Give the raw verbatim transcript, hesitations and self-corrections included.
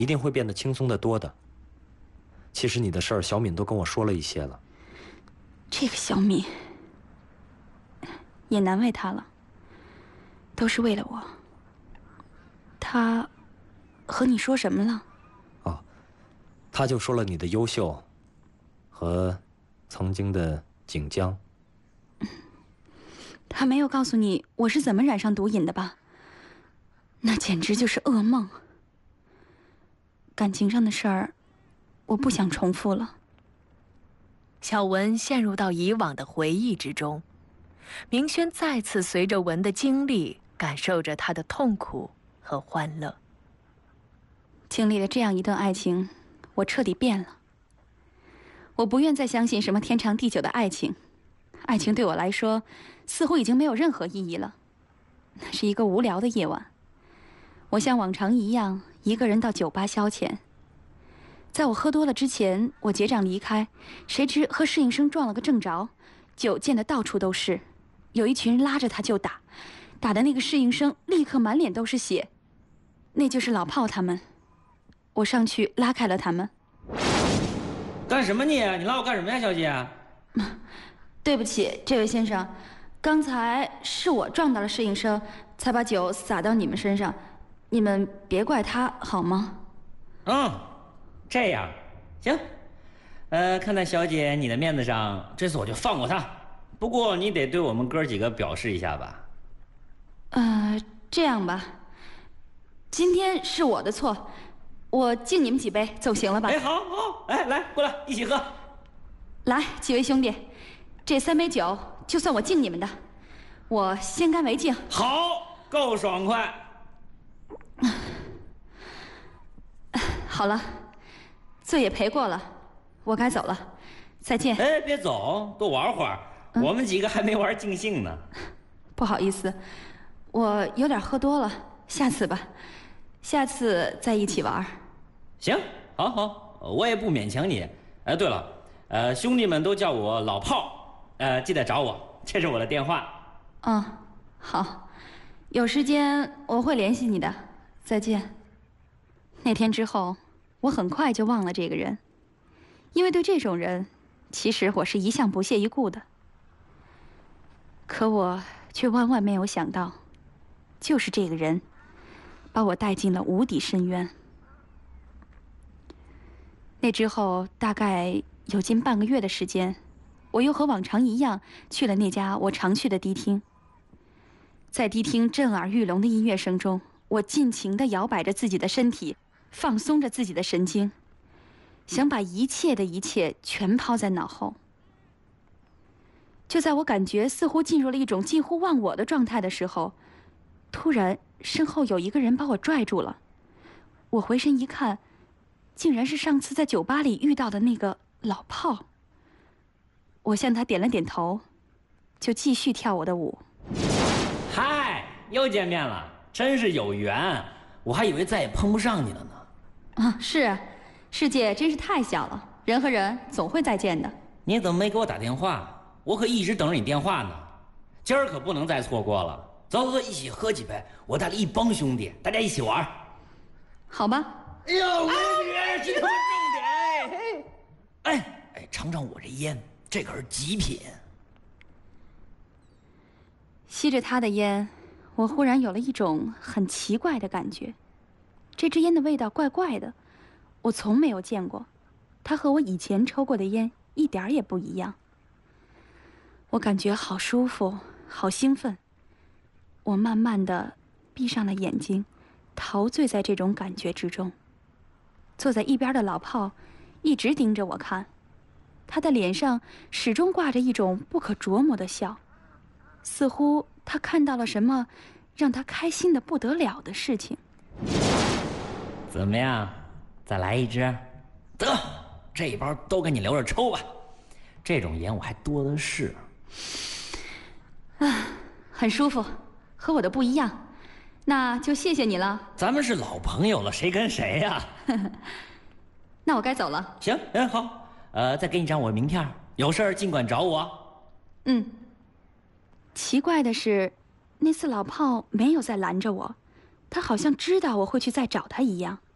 一定会变得轻松得多的。其实你的事儿，小敏都跟我说了一些了。 这个小敏，也难为她了，都是为了我。她和你说什么了？ 哦，他就说了你的优秀，和曾经的景江。 他没有告诉你我是怎么染上毒瘾的吧？那简直就是噩梦。感情上的事儿，我不想重复了。 小文陷入到以往的回忆之中，明轩再次随着文的经历，感受着他的痛苦和欢乐。 经历了这样一段爱情，我彻底变了。我不愿再相信什么天长地久的爱情，爱情对我来说，似乎已经没有任何意义了。那是一个无聊的夜晚，我像往常一样，一个人到酒吧消遣。在我喝多了之前，我结账离开，谁知和侍应生撞了个正着，酒溅得到处都是，有一群人拉着他就打，打的那个侍应生立刻满脸都是血，那就是老炮他们。我上去拉开了他们。 干什么你？你拉我干什么呀，小姐？ 对不起，这位先生，刚才是我撞到了侍应生，才把酒洒到你们身上，你们别怪他好吗？ 嗯，这样，行。呃，看在小姐你的面子上，这次我就放过他。不过你得对我们哥几个表示一下吧。 呃，这样吧，今天是我的错，我敬你们几杯，总行了吧？ 哎，好好，哎，来过来一起喝。 来，几位兄弟，这三杯酒就算我敬你们的，我先干为敬。 好，够爽快。 好了，罪也赔过了，我该走了，再见。 哎，别走，多玩会儿，嗯、我们几个还没玩尽兴呢。 不好意思，我有点喝多了，下次吧，下次再一起玩。 行，好好，我也不勉强你。哎，对了，呃，兄弟们都叫我老炮，呃，记得找我，这是我的电话。 嗯，好，有时间我会联系你的。再见。那天之后，我很快就忘了这个人，因为对这种人，其实我是一向不屑一顾的。可我却万万没有想到，就是这个人，把我带进了无底深渊。那之后大概有近半个月的时间，我又和往常一样去了那家我常去的迪厅。在迪厅震耳欲聋的音乐声中，我尽情地摇摆着自己的身体，放松着自己的神经，想把一切的一切全抛在脑后。就在我感觉似乎进入了一种近乎忘我的状态的时候，突然身后有一个人把我拽住了。我回身一看，竟然是上次在酒吧里遇到的那个老炮。我向他点了点头，就继续跳我的舞。 嗨，又见面了，真是有缘，我还以为再也碰不上你了呢。 啊，是，世界真是太小了，人和人总会再见的。 你怎么没给我打电话？我可一直等着你电话呢。今儿可不能再错过了。走走走，一起喝几杯，我带了一帮兄弟，大家一起玩。 好吧。 哎呦，美女，这他妈重点！哎哎，尝尝我这烟，这可是极品。 吸着他的烟，我忽然有了一种很奇怪的感觉。这支烟的味道怪怪的，我从没有见过，它和我以前抽过的烟一点也不一样。我感觉好舒服，好兴奋。我慢慢地闭上了眼睛，陶醉在这种感觉之中。坐在一边的老炮一直盯着我看，他的脸上始终挂着一种不可琢磨的笑，似乎他看到了什么让他开心的不得了的事情。 怎么样，再来一支？得，这一包都给你留着抽吧，这种烟我还多的是。 啊，很舒服，和我的不一样，那就谢谢你了。 咱们是老朋友了，谁跟谁呀？ 那我该走了。 行，嗯，好，呃，再给你张我的名片，有事儿尽管找我。 嗯。奇怪的是，那次老炮没有再拦着我，他好像知道我会去再找他一样。